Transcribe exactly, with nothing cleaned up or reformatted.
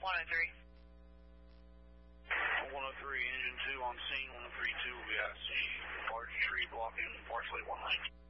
one oh three. one oh three, engine two on scene, one oh three two, we got C, large tree blocking parsley one nineteen.